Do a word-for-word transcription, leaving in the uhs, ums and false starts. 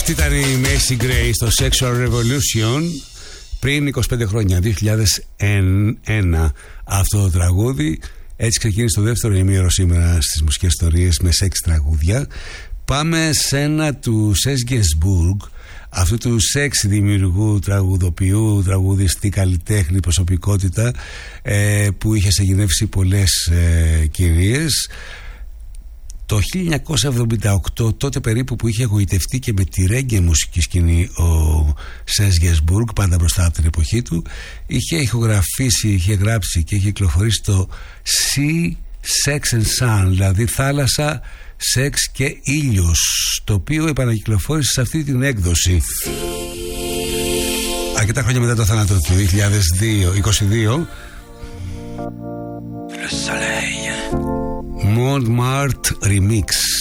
Αυτή ήταν η Macy Gray στο Sexual Revolution πριν είκοσι πέντε χρόνια, δύο χιλιάδες ένα αυτό το τραγούδι. Έτσι ξεκίνησε το δεύτερο ημίωρο σήμερα στις μουσικές ιστορίες με σεξ τραγούδια. Πάμε σε ένα του Serge Gainsbourg, αυτού του σεξ δημιουργού, τραγουδοποιού, τραγουδιστή, καλλιτέχνη, προσωπικότητα, ε, που είχε συγγενεύσει πολλές ε, κυρίες. Το χίλια εννιακόσια εβδομήντα οκτώ, τότε περίπου, που είχε εγωιτευτεί και με τη ρέγγε μουσική σκηνή ο Serge Gainsbourg, πάντα μπροστά από την εποχή του, είχε ηχογραφήσει, είχε γράψει και είχε κυκλοφορήσει το Sea, Sex and Sun, δηλαδή θάλασσα, σεξ και ήλιος, το οποίο επανακυκλοφόρησε σε αυτή την έκδοση αρκετά χρόνια μετά το θάνατο του, δύο χιλιάδες είκοσι δύο. Montmartre Remix.